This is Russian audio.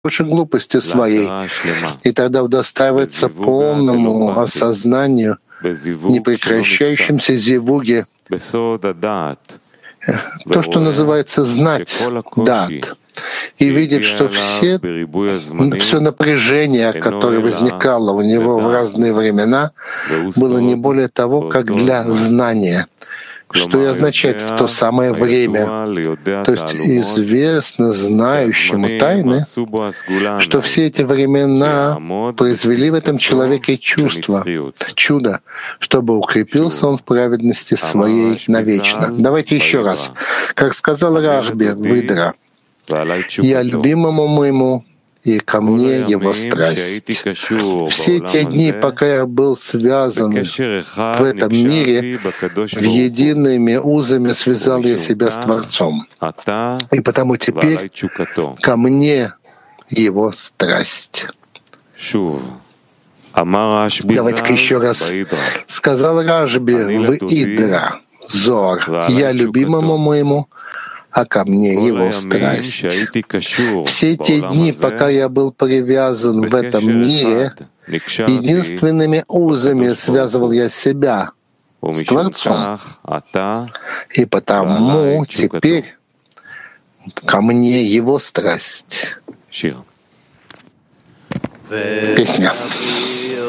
больше глупости своей, и тогда удостаивается полному осознанию, непрекращающемся зивуге, то, что называется знать, дат, и видит, что все напряжение, которое возникало у него в разные времена, было не более того, как для знания, что и означает в то самое время. То есть известно знающему тайны, что все эти времена произвели в этом человеке чудо, чтобы укрепился он в праведности своей навечно. Давайте еще раз. Как сказал Рашби Выдра, «Я любимому моему, и ко мне его страсть». Все те дни, пока я был связан в этом мире, в едиными узами связал я себя с Творцом. И потому теперь ко мне его страсть. Давайте-ка еще раз. Сказал Рашби в Идра, Зор, «Я любимому моему, а ко мне его страсть». Все те дни, пока я был привязан в этом мире, единственными узами связывал я себя с Творцом. И потому теперь ко мне его страсть. Песня.